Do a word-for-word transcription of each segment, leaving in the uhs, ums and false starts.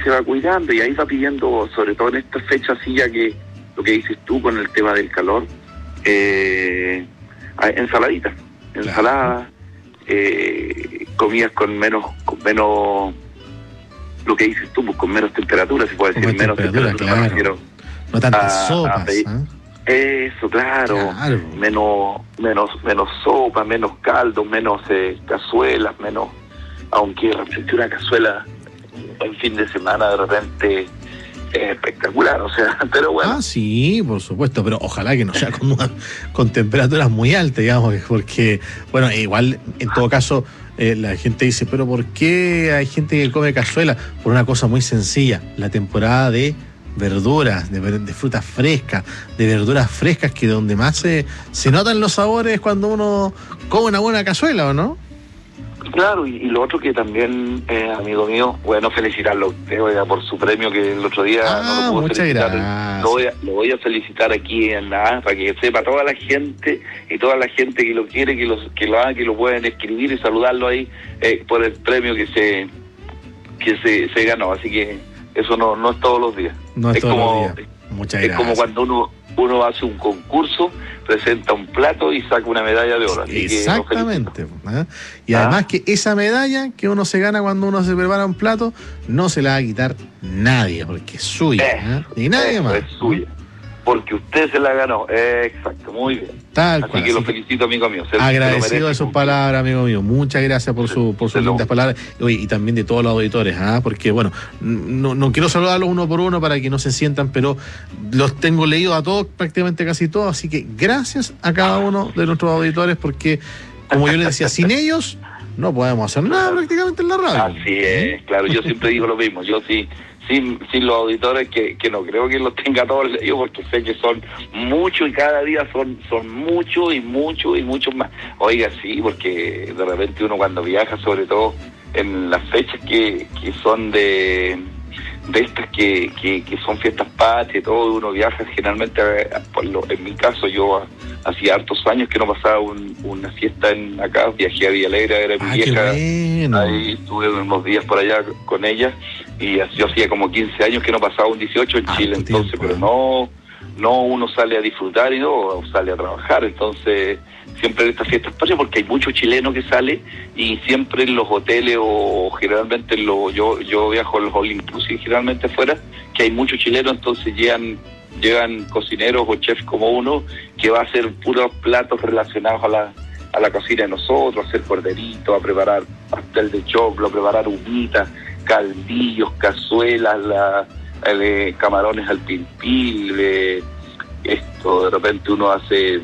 se va cuidando y ahí va pidiendo, sobre todo en estas fechas así, ya que lo que dices tú con el tema del calor, eh, ensaladitas, ensaladas, eh, comidas con menos, con menos, lo que dices tú, pues con menos temperatura, se puede decir, menos temperatura, temperatura claro. No tantas sopas, ¿eh? Eso, claro, claro. menos menos menos sopa, menos caldo, menos eh, cazuelas, menos, aunque realmente una cazuela en fin de semana de repente es espectacular, o sea, pero bueno. Ah, sí, por supuesto, pero ojalá que no sea con, con temperaturas muy altas, digamos, porque, bueno, igual, en todo caso, eh, la gente dice, pero ¿por qué hay gente que come cazuela? Por una cosa muy sencilla, la temporada de verduras, de, de frutas frescas, de verduras frescas, que donde más se, se notan los sabores cuando uno come una buena cazuela, ¿o no? Claro, y, y lo otro que también, eh, amigo mío, bueno, felicitarlo a usted, oiga, por su premio que el otro día ah, no lo pudo muchas felicitar. Gracias. Lo voy, a, lo voy a felicitar aquí en la para que sepa toda la gente y toda la gente que lo quiere, que, los, que lo haga, que lo pueden escribir y saludarlo ahí eh, por el premio que se que se, se ganó, así que eso no, no es todos los días. No es, es todos como, los días. Muchas es gracias. como cuando uno uno hace un concurso, presenta un plato y saca una medalla de oro. Así exactamente. Que ¿eh? Y ¿Ah? además que esa medalla que uno se gana cuando uno se prepara un plato, no se la va a quitar nadie, porque es suya. ¿eh? Ni nadie más. Es suya. Porque usted se la ganó. Eh, exacto, muy bien. Tal Así cual, que así lo que felicito, amigo mío. Se, agradecido de sus palabras, amigo mío. Muchas gracias por, su, por sus lindas palabras. Oye, y también de todos los auditores, ¿ah? Porque, bueno, no, no quiero saludarlos uno por uno para que no se sientan, pero los tengo leídos a todos, prácticamente casi todos. Así que gracias a cada uno de nuestros auditores, porque, como yo les decía, sin ellos no podemos hacer nada prácticamente en la radio. Así es, claro. Yo siempre digo lo mismo. Yo sí. Sin, sin los auditores, que, que no creo que los tenga todos leídos, porque sé que son muchos y cada día son son muchos y muchos y muchos más. Oiga, sí, porque de repente uno cuando viaja, sobre todo en las fechas que, que son de de estas que, que, que son fiestas patrias y todo, uno viaja generalmente, por lo, en mi caso yo hacía hartos años que no pasaba un, una fiesta en acá, viajé a Villa Alegre, era mi ah, vieja, bueno. Ahí estuve unos días por allá con ella, y yo hacía como quince años que no pasaba un dieciocho en ah, Chile, entonces, tiempo, pero no, no uno sale a disfrutar y no sale a trabajar, entonces siempre en estas fiestas patrias, porque hay muchos chilenos que salen y siempre en los hoteles o generalmente en los, yo yo viajo a los all inclusive generalmente afuera, que hay muchos chilenos, entonces llegan llegan cocineros o chefs como uno que va a hacer puros platos relacionados a la a la cocina de nosotros, a hacer corderito, a preparar pastel de choclo, a preparar humitas, caldillos, cazuelas, la, eh, camarones al pilpil, eh, esto de repente uno hace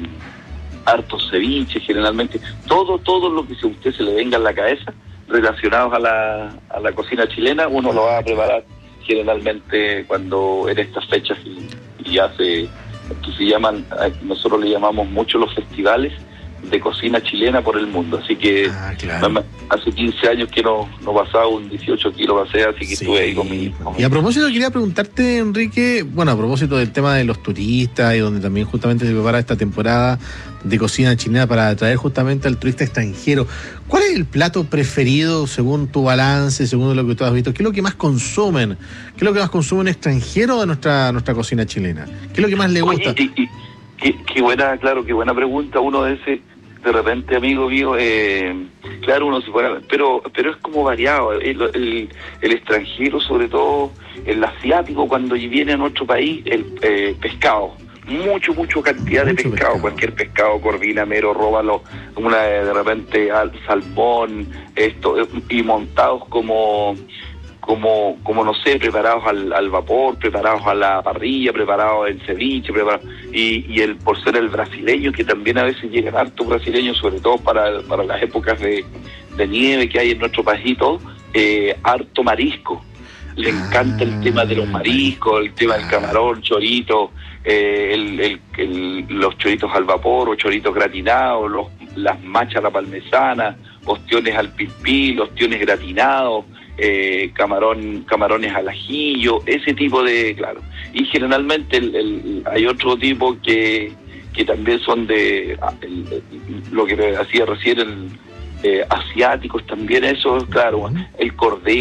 hartos ceviches, generalmente todo todo lo que a usted se le venga en la cabeza relacionados a la a la cocina chilena, uno lo va a preparar generalmente cuando en estas fechas y, y hace, que se llaman, nosotros le llamamos mucho los festivales de cocina chilena por el mundo, así que ah, claro. hace quince años que no, no pasaba un dieciocho kilos pasé, así que sí. Estuve ahí con mi, con y a propósito quería preguntarte, Enrique, bueno, a propósito del tema de los turistas y donde también justamente se prepara esta temporada de cocina chilena para atraer justamente al turista extranjero, ¿cuál es el plato preferido según tu balance, según lo que tú has visto? ¿Qué es lo que más consumen? ¿Qué es lo que más consumen extranjeros de nuestra nuestra cocina chilena? ¿Qué es lo que más le gusta? Oye, y, y, qué, qué buena, claro, qué buena pregunta. Uno de ese de repente, amigo mío, eh, claro, uno se puede, pero pero es como variado, el, el, el extranjero, sobre todo el asiático, cuando viene a nuestro país, el eh, pescado, mucho, mucho cantidad mucho de pescado, pescado, cualquier pescado, corvina, mero, róbalo, una de repente al, salmón, esto, y montados como... como, como no sé, preparados al, al vapor, preparados a la parrilla, preparados en ceviche, preparados, y, y el por ser el brasileño, que también a veces llegan hartos brasileños, sobre todo para, para las épocas de, de nieve que hay en nuestro país y todo, eh, harto marisco. Le encanta el tema de los mariscos, el tema del camarón, chorito, eh, el, el, el, los choritos al vapor o choritos gratinados, los, las machas a la parmesana, ostiones al pipí, ostiones gratinados, eh, camarón, camarones al ajillo, ese tipo de, claro. Y generalmente el, el, hay otro tipo que, que también son de, el, el, lo que hacía recién, el, eh, asiáticos también, eso, claro, el cordero.